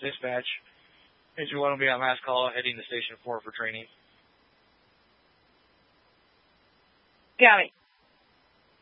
Dispatch. Engine 1 will be on last call, heading to Station 4 for training. Got it.